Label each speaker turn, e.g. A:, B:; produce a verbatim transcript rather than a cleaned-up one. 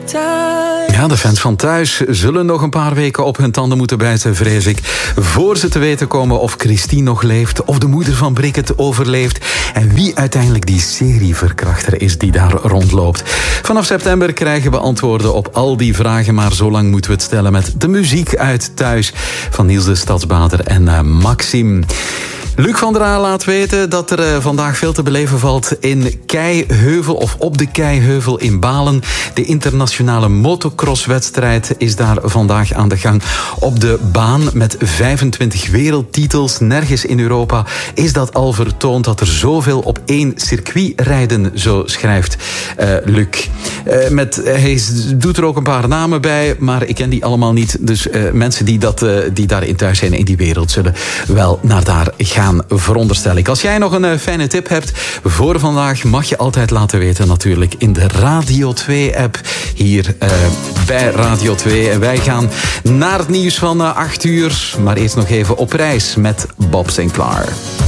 A: thuis.
B: Ja, de fans van Thuis zullen nog een paar weken op hun tanden moeten bijten, vrees ik, voor ze te weten komen of Christine nog leeft, of de moeder van Bricket overleeft en wie uiteindelijk die serieverkrachter is die daar rondloopt. Vanaf september krijgen we antwoorden op al die vragen, maar zo lang moeten we het stellen met de muziek uit Thuis van Niels de Stadsbader en uh, Maxime. Luc van der Aa laat weten dat er uh, vandaag veel te beleven valt in Keiheuvel of op de Keiheuvel in Balen. De internationale motocrosswedstrijd is daar vandaag aan de gang op de baan met vijfentwintig wereldtitels. Nergens in Europa is dat al vertoond dat er zoveel op één circuit rijden, zo schrijft uh, Luc. Uh, met, uh, hij doet er ook een paar namen bij, maar ik ken die allemaal niet. Dus uh, mensen die, dat, uh, die daarin thuis zijn in die wereld zullen wel naar daar gaan. Veronderstel ik. Als jij nog een uh, fijne tip hebt voor vandaag, mag je altijd laten weten natuurlijk in de Radio twee app hier uh, bij Radio twee. En wij gaan naar het nieuws van uh, acht uur, maar eerst nog even op reis met Bob Sinclair.